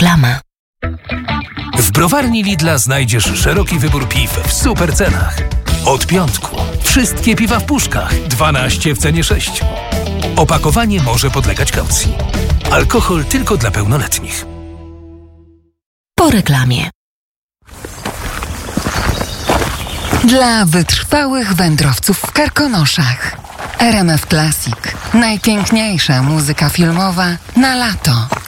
Reklama. W browarni Lidla znajdziesz szeroki wybór piw w super cenach. Od piątku. Wszystkie piwa w puszkach. 12 w cenie 6. Opakowanie może podlegać kaucji. Alkohol tylko dla pełnoletnich. Po reklamie. Dla wytrwałych wędrowców w Karkonoszach. RMF Classic. Najpiękniejsza muzyka filmowa na lato.